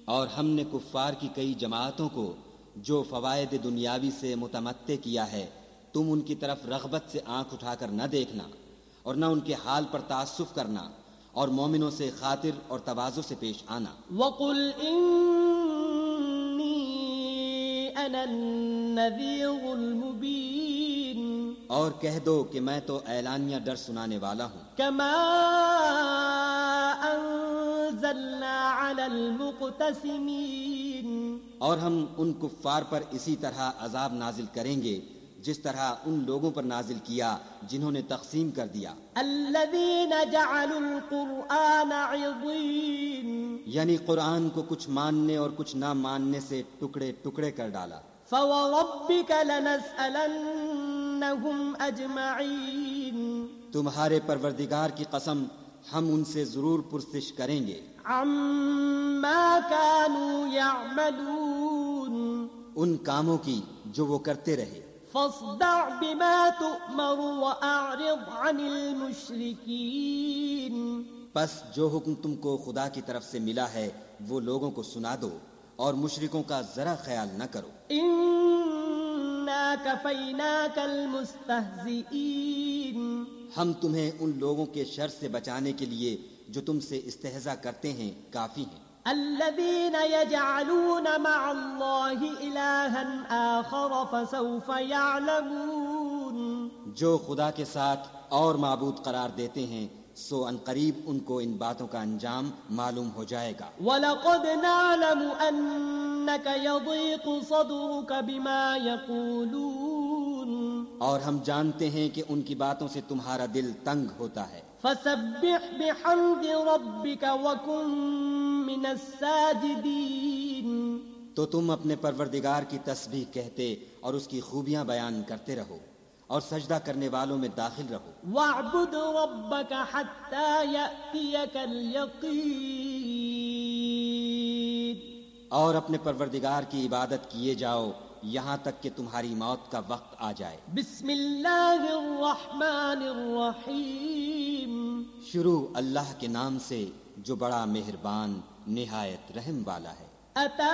اور ہم نے کفار کی کئی جماعتوں کو جو فوائد دنیاوی سے متمتع کیا ہے تم ان کی طرف رغبت سے آنکھ اٹھا کر نہ دیکھنا اور نہ ان کے حال پر تعسف کرنا اور مومنوں سے خاطر اور تواضع سے پیش آنا. وَقُلْ إِنِّي أَنَا النَّذِيرُ الْمُبِينُ اور کہہ دو کہ میں تو اعلانیہ ڈر سنانے والا ہوں. كَمَا أَنزَلْنَا عَلَى الْمُقْتَسِمِينَ اور ہم ان کفار پر اسی طرح عذاب نازل کریں گے جس طرح ان لوگوں پر نازل کیا جنہوں نے تقسیم کر دیا. الذين جعلوا القرآن عضين یعنی قرآن کو کچھ ماننے اور کچھ نہ ماننے سے ٹکڑے ٹکڑے کر ڈالا. فوربك لنسألنهم أجمعين تمہارے پروردگار کی قسم ہم ان سے ضرور پرسش کریں گے. عما كانوا يعملون ان کاموں کی جو وہ کرتے رہے. فاصدع بما تؤمر وأعرض عن المشركين پس جو حکم تم کو خدا کی طرف سے ملا ہے وہ لوگوں کو سنا دو اور مشرکوں کا ذرا خیال نہ کرو. إنا كفيناك المستهزئين ہم تمہیں ان لوگوں کے شر سے بچانے کے لیے جو تم سے استہزاء کرتے ہیں کافی ہیں. الذين يجعلون مع الله إلها آخر فسوف يعلمون جو خدا کے ساتھ اور معبود قرار دیتے ہیں سو ان قریب ان کو ان باتوں کا انجام معلوم ہو جائے گا. وَلَقَدْ نَعْلَمُ أَنَّكَ يَضِيقُ صَدْرُكَ بِمَا يَقُولُونَ اور ہم جانتے ہیں کہ ان کی باتوں سے تمہارا دل تنگ ہوتا ہے. فَسَبِّحْ بِحَمْدِ رَبِّكَ وَكُن مِّنَ السَّاجِدِينَ تو تم اپنے پروردگار کی تسبیح کہتے اور اس کی خوبیاں بیان کرتے رہو اور سجدہ کرنے والوں میں داخل رہو. وَاعْبُدْ رَبَّكَ حَتَّى يَأْتِيَكَ الْيَقِينُ اور اپنے پروردگار کی عبادت کیے جاؤ یہاں تک کہ تمہاری موت کا وقت آ جائے. بسم اللہ الرحمن الرحیم شروع اللہ کے نام سے جو بڑا مہربان نہایت رحم والا ہے. أتى